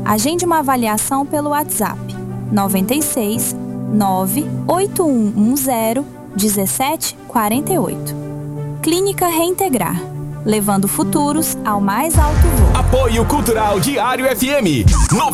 Agende uma avaliação pelo WhatsApp 96 98110 1748. Clínica Reintegrar, levando futuros ao mais alto voo. Apoio Cultural Diário FM